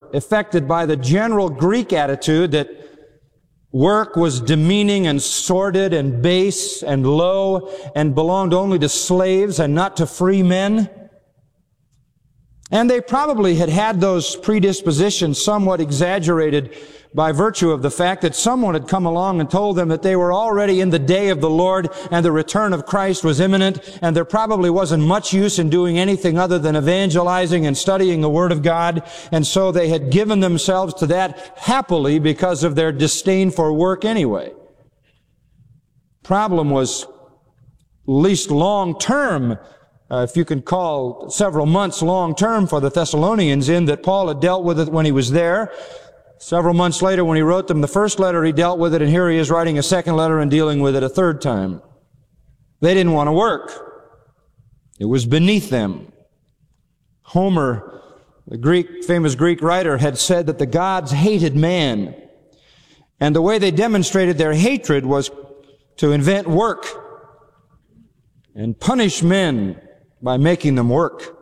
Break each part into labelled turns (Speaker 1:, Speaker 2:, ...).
Speaker 1: affected by the general Greek attitude that work was demeaning and sordid and base and low and belonged only to slaves and not to free men. And they probably had those predispositions somewhat exaggerated by virtue of the fact that someone had come along and told them that they were already in the day of the Lord and the return of Christ was imminent, and there probably wasn't much use in doing anything other than evangelizing and studying the Word of God, and so they had given themselves to that happily because of their disdain for work anyway. Problem was, at least long-term, if you can call several months long-term for the Thessalonians, in that Paul had dealt with it when he was there. Several months later, when he wrote them the first letter, he dealt with it, and here he is writing a second letter and dealing with it a third time. They didn't want to work. It was beneath them. Homer, the famous Greek writer, had said that the gods hated man, and the way they demonstrated their hatred was to invent work and punish men by making them work.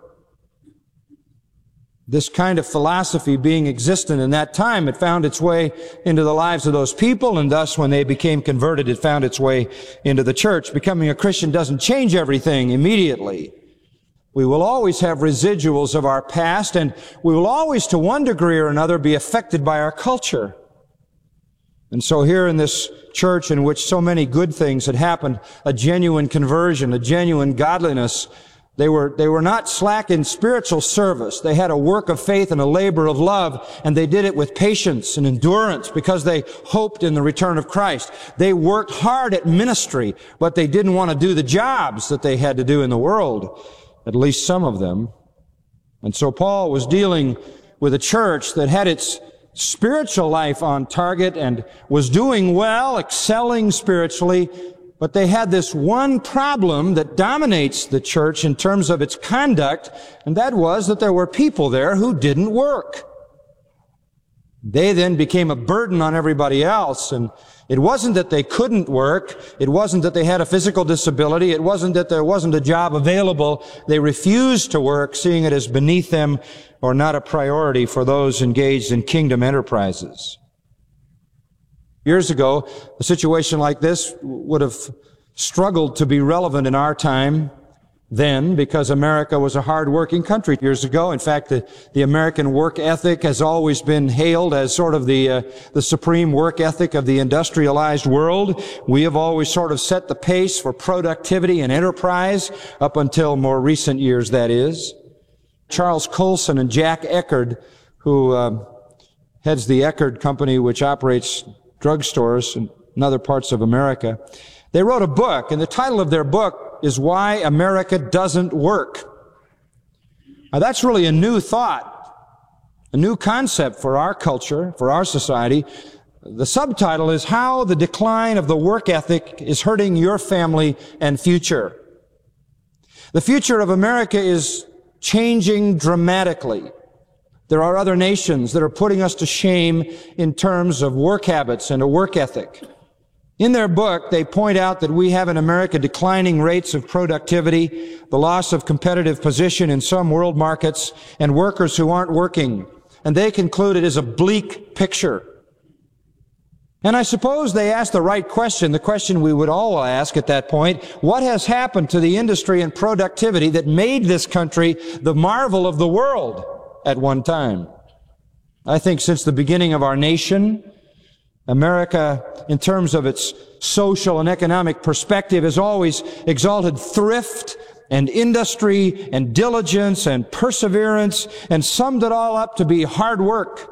Speaker 1: This kind of philosophy being existent in that time, it found its way into the lives of those people, and thus when they became converted, it found its way into the church. Becoming a Christian doesn't change everything immediately. We will always have residuals of our past, and we will always, to one degree or another, be affected by our culture. And so here in this church in which so many good things had happened, a genuine conversion, a genuine godliness, they were not slack in spiritual service. They had a work of faith and a labor of love, and they did it with patience and endurance because they hoped in the return of Christ. They worked hard at ministry, but they didn't want to do the jobs that they had to do in the world, at least some of them. And so Paul was dealing with a church that had its spiritual life on target and was doing well, excelling spiritually, but they had this one problem that dominates the church in terms of its conduct, and that was that there were people there who didn't work. They then became a burden on everybody else, and it wasn't that they couldn't work. It wasn't that they had a physical disability. It wasn't that there wasn't a job available. They refused to work, seeing it as beneath them or not a priority for those engaged in kingdom enterprises. Years ago, a situation like this would have struggled to be relevant in our time then, because America was a hard-working country years ago. In fact, the American work ethic has always been hailed as sort of the supreme work ethic of the industrialized world. We have always sort of set the pace for productivity and enterprise, up until more recent years, that is. Charles Colson and Jack Eckerd, who heads the Eckerd Company, which operates drugstores in other parts of America, they wrote a book, and the title of their book is Why America Doesn't Work. Now, that's really a new thought, a new concept for our culture, for our society. The subtitle is How the Decline of the Work Ethic is Hurting Your Family and Future. The future of America is changing dramatically. There are other nations that are putting us to shame in terms of work habits and a work ethic. In their book, they point out that we have in America declining rates of productivity, the loss of competitive position in some world markets, and workers who aren't working. And they conclude it is a bleak picture. And I suppose they ask the right question, the question we would all ask at that point: what has happened to the industry and productivity that made this country the marvel of the world at one time? I think since the beginning of our nation, America, in terms of its social and economic perspective, has always exalted thrift and industry and diligence and perseverance and summed it all up to be hard work.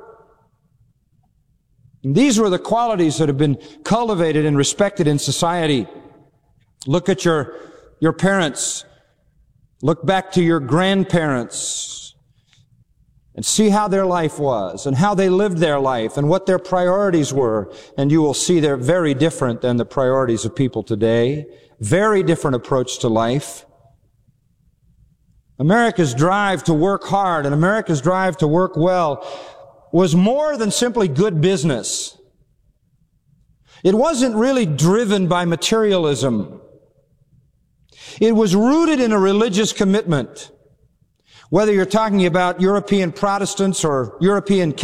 Speaker 1: And these were the qualities that have been cultivated and respected in society. Look at your parents. Look back to your grandparents and see how their life was and how they lived their life and what their priorities were. And you will see they're very different than the priorities of people today. Very different approach to life. America's drive to work hard and America's drive to work well was more than simply good business. It wasn't really driven by materialism. It was rooted in a religious commitment. Whether you're talking about European Protestants or European